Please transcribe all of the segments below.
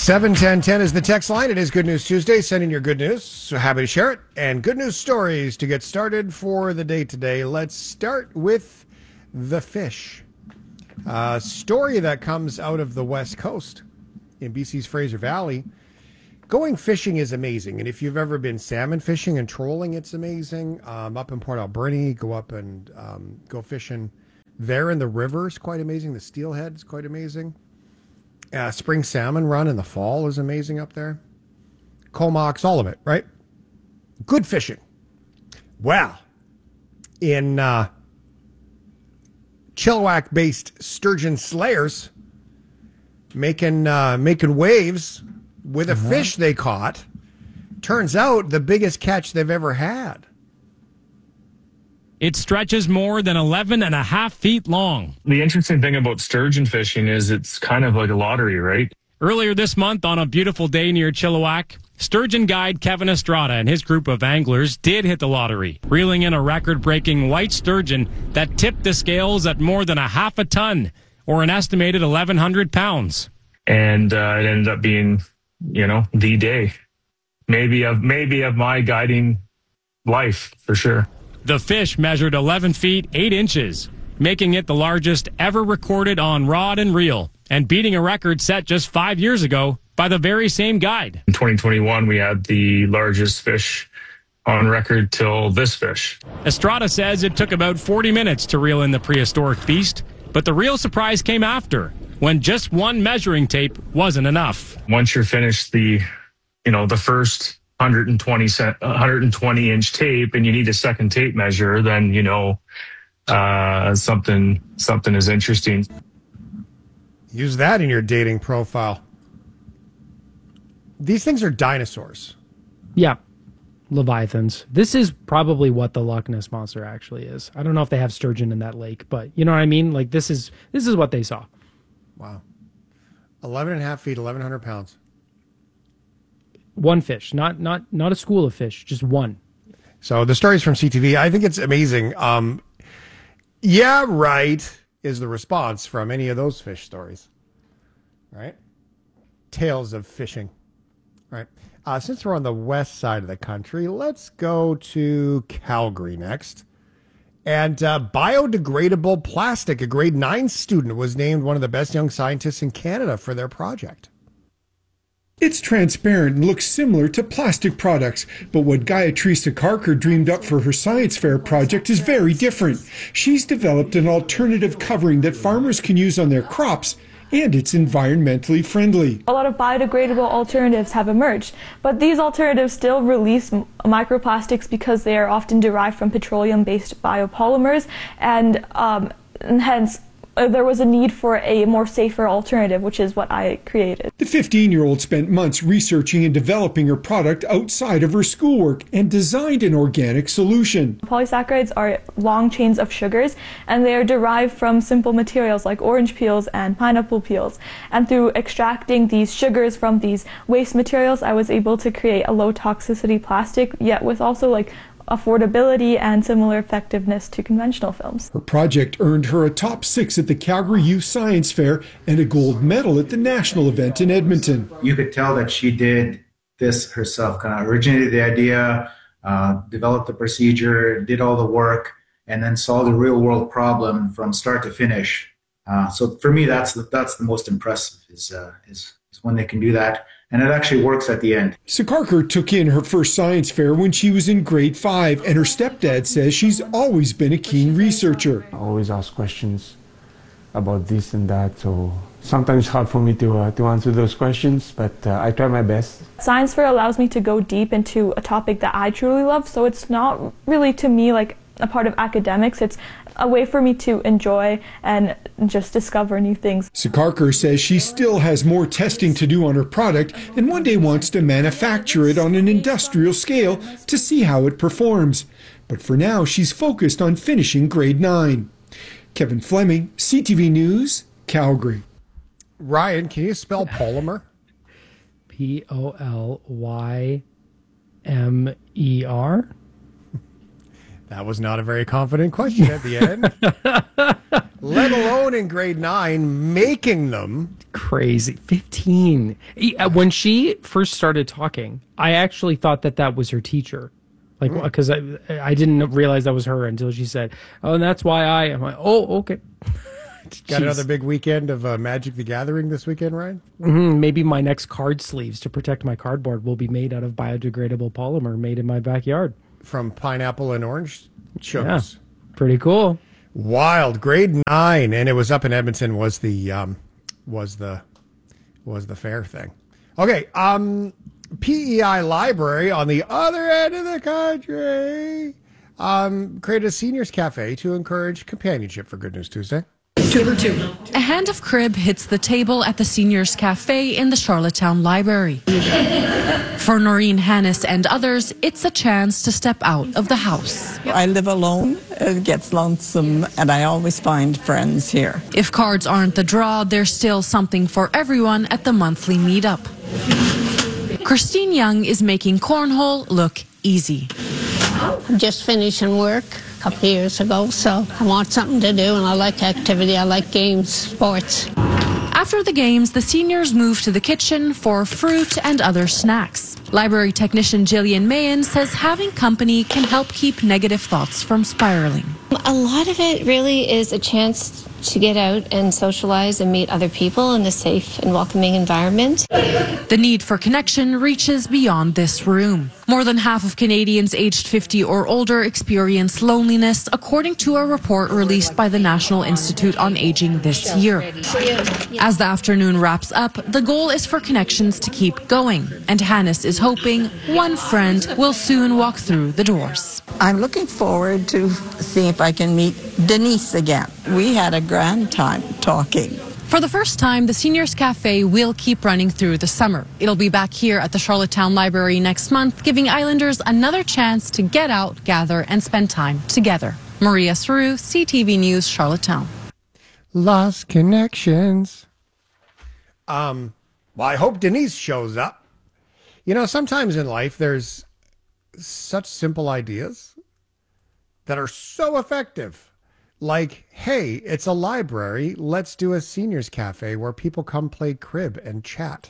71010 is the text line. It is Good News Tuesday. Send in your good news. So happy to share it. And good news stories to get started for the day today. Let's start with the fish. A story that comes out of the West Coast in BC's Fraser Valley. Going fishing is amazing. And if you've ever been salmon fishing and trolling, it's amazing. Up in Port Alberni, go up and go fishing there in the river is quite amazing. The steelhead is quite amazing. Spring salmon run in the fall is amazing up there. Comox, all of it, right? Good fishing. Well, in Chilliwack-based sturgeon slayers making waves with a fish they caught. Turns out the biggest catch they've ever had. It stretches more than 11 and a half feet long. The interesting thing about sturgeon fishing is it's kind of like a lottery, right? Earlier this month, on a beautiful day near Chilliwack, sturgeon guide Kevin Estrada and his group of anglers did hit the lottery, reeling in a record-breaking white sturgeon that tipped the scales at more than a half a ton, or an estimated 1,100 pounds. And it ended up being, the day. Maybe of my guiding life, for sure. The fish measured 11 feet 8 inches, making it the largest ever recorded on rod and reel, and beating a record set just 5 years ago by the very same guide. In 2021, we had the largest fish on record till this fish. Estrada says it took about 40 minutes to reel in the prehistoric beast, but the real surprise came after, when just one measuring tape wasn't enough. Once you're finished the first 120 inch tape and you need a second tape measure, then something is interesting. Use that in your dating profile. These things are dinosaurs. Yeah, leviathans. This is probably what the Loch Ness Monster actually is. I don't know if they have sturgeon in that lake, but you know what I mean? Like this is what they saw. Wow. 11 and a half feet, 1,100 pounds. One fish, not a school of fish, just one. So the stories from CTV, I think it's amazing. Yeah, right, is the response from any of those fish stories. Right? Tales of fishing. Right. Since we're on the west side of the country, let's go to Calgary next. And biodegradable plastic. A grade 9 student was named one of the best young scientists in Canada for their project. It's transparent and looks similar to plastic products, but what Gayatri Sakarkar dreamed up for her science fair project is very different. She's developed an alternative covering that farmers can use on their crops, and it's environmentally friendly. A lot of biodegradable alternatives have emerged, but these alternatives still release microplastics because they are often derived from petroleum-based biopolymers, and hence there was a need for a more safer alternative, which is what I created. The 15-year-old spent months researching and developing her product outside of her schoolwork and designed an organic solution. Polysaccharides are long chains of sugars, and they are derived from simple materials like orange peels and pineapple peels. And through extracting these sugars from these waste materials, I was able to create a low toxicity plastic, yet with also affordability and similar effectiveness to conventional films. Her project earned her a top 6 at the Calgary Youth Science Fair and a gold medal at the national event in Edmonton. You could tell that she did this herself, kind of originated the idea, developed the procedure, did all the work, and then solved a real world problem from start to finish. So for me, that's the most impressive is when they can do that. And it actually works at the end. Sakarkar took in her first science fair when she was in grade 5, and her stepdad says she's always been a keen researcher. I always ask questions about this and that, so sometimes it's hard for me to answer those questions, but I try my best. Science fair allows me to go deep into a topic that I truly love, so it's not really to me like a part of academics. It's a way for me to enjoy and just discover new things. Sakarkar says she still has more testing to do on her product and one day wants to manufacture it on an industrial scale to see how it performs. But for now, she's focused on finishing grade 9. Kevin Fleming, CTV News, Calgary. Ryan, can you spell polymer? Polymer? That was not a very confident question at the end. let alone in grade 9, making them. Crazy. 15. When she first started talking, I actually thought that was her teacher. Like, because I didn't realize that was her until she said, "Oh, and that's why I'm like, oh, okay." Got another big weekend of Magic the Gathering this weekend, Ryan? Maybe my next card sleeves to protect my cardboard will be made out of biodegradable polymer made in my backyard. From pineapple and orange sugars. Yeah, pretty cool. Wild. Grade 9, and it was up in Edmonton. Was the fair thing? Okay. PEI Library on the other end of the country created a seniors cafe to encourage companionship for Good News Tuesday. A hand of crib hits the table at the Seniors Cafe in the Charlottetown Library. For Noreen Hannes and others, it's a chance to step out of the house. I live alone. It gets lonesome, and I always find friends here. If cards aren't the draw, there's still something for everyone at the monthly meetup. Christine Young is making cornhole look easy. I'm just finishing work a couple of years ago, so I want something to do, and I like activity. I like games, sports. After the games, the seniors move to the kitchen for fruit and other snacks. Library technician Jillian Mahan says having company can help keep negative thoughts from spiraling. A lot of it really is a chance to get out and socialize and meet other people in a safe and welcoming environment. The need for connection reaches beyond this room. More than half of Canadians aged 50 or older experience loneliness, according to a report released by the National Institute on Aging this year. As the afternoon wraps up, the goal is for connections to keep going, and Hannes is hoping one friend will soon walk through the doors. I'm looking forward to seeing if I can meet Denise again. We had a grand time talking. For the first time, the Seniors Cafe will keep running through the summer. It'll be back here at the Charlottetown Library next month, giving Islanders another chance to get out, gather, and spend time together. Maria Saru, CTV News, Charlottetown. Lost connections. Well, I hope Denise shows up. You know, sometimes in life there's such simple ideas that are so effective. Like, hey, it's a library. Let's do a seniors cafe where people come play crib and chat.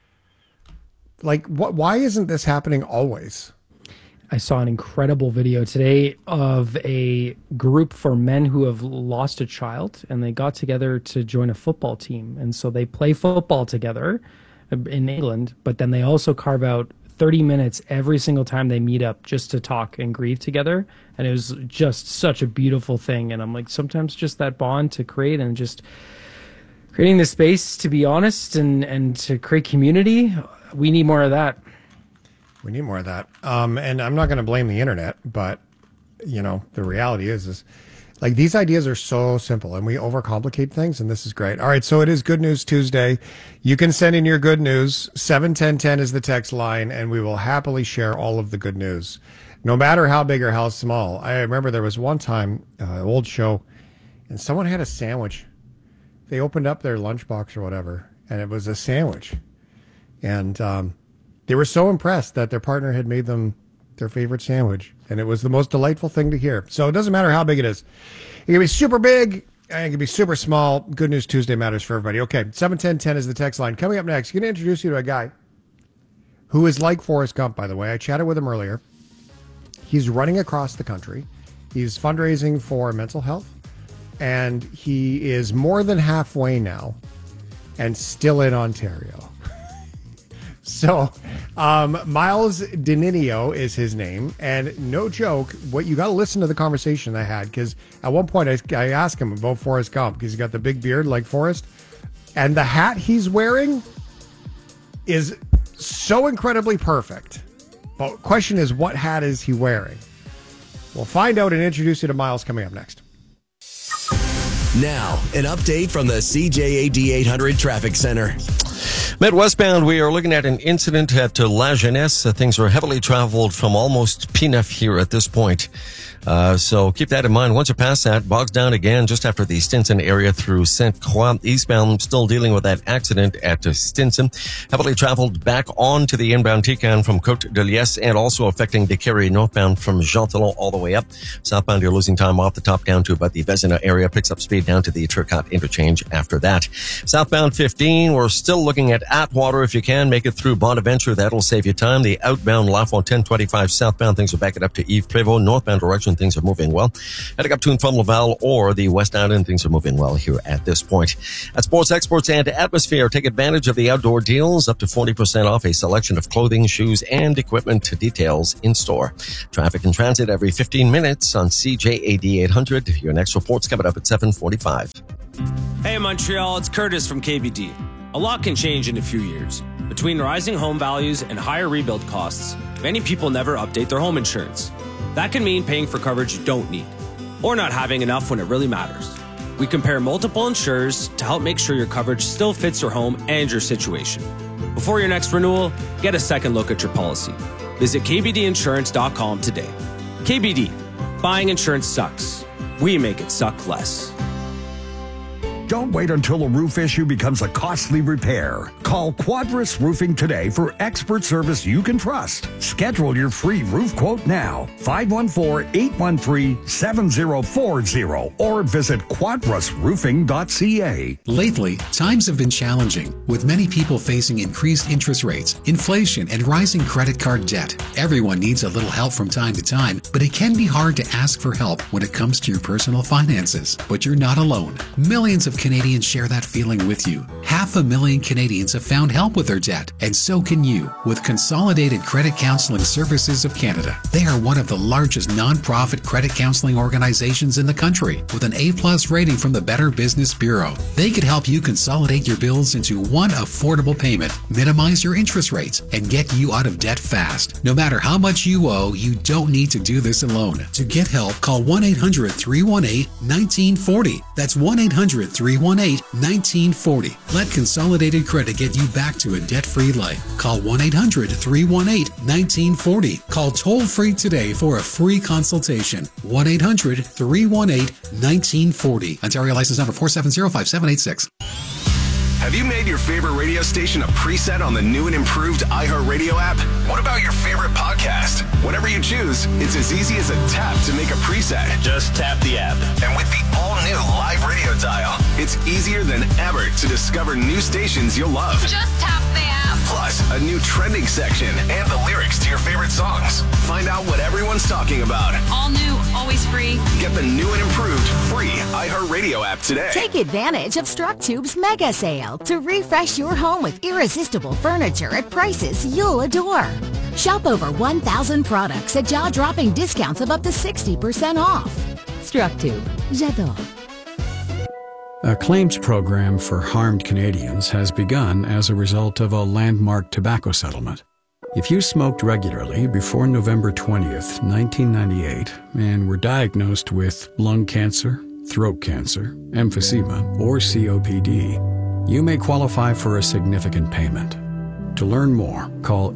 Like, why isn't this happening always? I saw an incredible video today of a group for men who have lost a child, and they got together to join a football team. And so they play football together in England, but then they also carve out 30 minutes every single time they meet up just to talk and grieve together. And it was just such a beautiful thing. And I'm like, sometimes just that bond to create and just creating the space to be honest and to create community. We need more of that. We need more of that. And I'm not going to blame the internet, but you know, the reality is like these ideas are so simple and we overcomplicate things, and this is great. All right, so it is Good News Tuesday. You can send in your good news. 71010 is the text line, and we will happily share all of the good news, no matter how big or how small. I remember there was one time, old show, and someone had a sandwich. They opened up their lunchbox or whatever, and it was a sandwich. And they were so impressed that their partner had made them their favorite sandwich, and it was the most delightful thing to hear. So it doesn't matter how big it is. It can be super big, and it can be super small. Good News Tuesday matters for everybody. Okay, 71010 is the text line. Coming up next, I'm going to introduce you to a guy who is like Forrest Gump, by the way. I chatted with him earlier. He's running across the country. He's fundraising for mental health, and he is more than halfway now and still in Ontario. So, Miles Deninio is his name, and no joke, what you got to listen to the conversation I had, because at one point I asked him about Forrest Gump, because he's got the big beard like Forrest, and the hat he's wearing is so incredibly perfect. But the question is, what hat is he wearing? We'll find out and introduce you to Miles coming up next. Now, an update from the CJAD 800 Traffic Center. Midwestbound, we are looking at an incident at La Jeunesse. Things are heavily traveled from almost P9 here at this point. So keep that in mind. Once you pass that, bogs down again just after the Stinson area through Sainte Croix. Eastbound, still dealing with that accident at Stinson. Heavily traveled back onto the inbound Tican from Côte de Liesse and also affecting the Carrie northbound from Jean Talon all the way up. Southbound, you're losing time off the top down to about the Vezina area. Picks up speed down to the Turcotte interchange after that. Southbound 15, we're still looking at Atwater. If you can, make it through Bonaventure. That'll save you time. The outbound La Fontaine 25 southbound, things are backing up to Yves Prévost. Northbound direction, things are moving well. Heading up to and from Laval or the West Island, things are moving well here at this point. At Sports Exports and Atmosphere, take advantage of the outdoor deals, up to 40% off a selection of clothing, shoes, and equipment. Details in store. Traffic and transit every 15 minutes on CJAD 800. Your next report's coming up at 7:45. Hey Montreal, it's Curtis from KBD. A lot can change in a few years. Between rising home values and higher rebuild costs, many people never update their home insurance. That can mean paying for coverage you don't need, or not having enough when it really matters. We compare multiple insurers to help make sure your coverage still fits your home and your situation. Before your next renewal, get a second look at your policy. Visit kbdinsurance.com today. KBD, buying insurance sucks. We make it suck less. Don't wait until a roof issue becomes a costly repair. Call Quadrus Roofing today for expert service you can trust. Schedule your free roof quote now. 514-813-7040 or visit quadrusroofing.ca. Lately, times have been challenging, with many people facing increased interest rates, inflation, and rising credit card debt. Everyone needs a little help from time to time, but it can be hard to ask for help when it comes to your personal finances. But you're not alone. Millions of Canadians share that feeling with you. 500,000 Canadians have found help with their debt, and so can you with Consolidated Credit Counseling Services of Canada. They are one of the largest non-profit credit counseling organizations in the country, with an A+ rating from the Better Business Bureau. They could help you consolidate your bills into one affordable payment, minimize your interest rates, and get you out of debt fast. No matter how much you owe, you don't need to do this alone. To get help, call 1-800-318-1940. That's 1-800-318-1940. Let Consolidated Credit get you back to a debt-free life. Call 1-800-318-1940. Call toll-free today for a free consultation. 1-800-318-1940. Ontario license number 4705786. Have you made your favorite radio station a preset on the new and improved iHeartRadio app? What about your favorite podcast? Whatever you choose, it's as easy as a tap to make a preset. Just tap the app. And with the all-new live radio dial, it's easier than ever to discover new stations you'll love. Just tap the app. Plus, a new trending section and the lyrics to your favorite songs. Find out what everyone's talking about. All new, always free. Get the new and improved free iHeartRadio app today. Take advantage of StrucTube's mega sale to refresh your home with irresistible furniture at prices you'll adore. Shop over 1,000 products at jaw-dropping discounts of up to 60% off. StrucTube. J'adore. A claims program for harmed Canadians has begun as a result of a landmark tobacco settlement. If you smoked regularly before November 20th, 1998, and were diagnosed with lung cancer, throat cancer, emphysema, or COPD, you may qualify for a significant payment. To learn more, call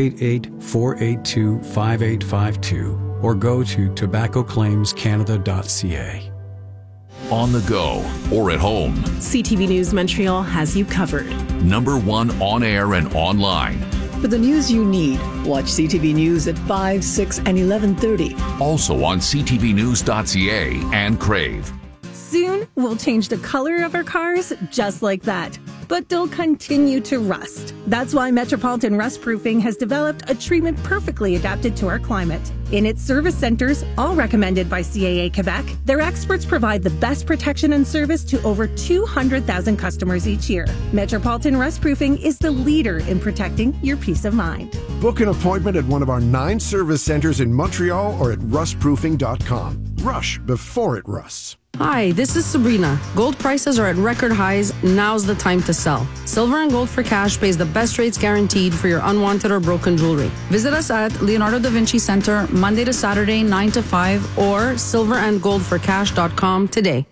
888-482-5852 or go to tobaccoclaimscanada.ca. On the go or at home, CTV News Montreal has you covered. #1 on air and online. For the news you need, watch CTV News at 5, 6, and 11:30. Also on ctvnews.ca and Crave. Soon, we'll change the color of our cars just like that. But they'll continue to rust. That's why Metropolitan Rust Proofing has developed a treatment perfectly adapted to our climate. In its service centers, all recommended by CAA Quebec, their experts provide the best protection and service to over 200,000 customers each year. Metropolitan Rust Proofing is the leader in protecting your peace of mind. Book an appointment at one of our 9 service centers in Montreal or at rustproofing.com. Rush before it rusts. Hi, this is Sabrina. Gold prices are at record highs. Now's the time to sell. Silver and Gold for Cash pays the best rates guaranteed for your unwanted or broken jewelry. Visit us at Leonardo da Vinci Center Monday to Saturday 9 to 5 or silverandgoldforcash.com today.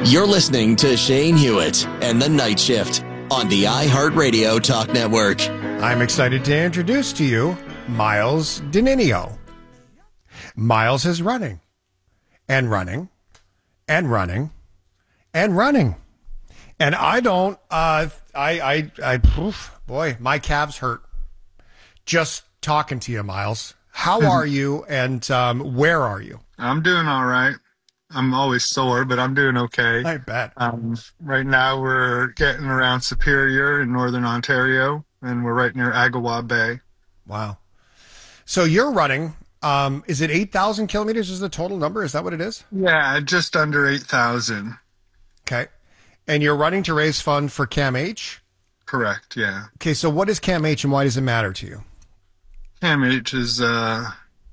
You're listening to Shane Hewitt and the Night Shift on the iHeartRadio Talk Network. I'm excited to introduce to you Miles Deninio. Miles is running and running and running and running. And I don't, boy, my calves hurt just talking to you, Miles. How are you and where are you? I'm doing all right. I'm always sore, but I'm doing okay. I bet. Right now we're getting around Superior in northern Ontario, and we're right near Agawa Bay. Wow. So you're running. Is it 8,000 kilometers is the total number? Is that what it is? Yeah, just under 8,000. Okay. And you're running to raise fund for CAMH? Correct, yeah. Okay, so what is CAMH and why does it matter to you? CAMH is